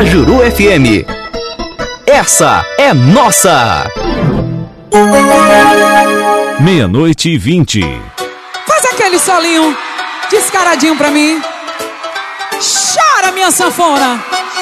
Cajuru FM. Essa é nossa. 00:20. Faz aquele solinho descaradinho pra mim. Chora, minha sanfona.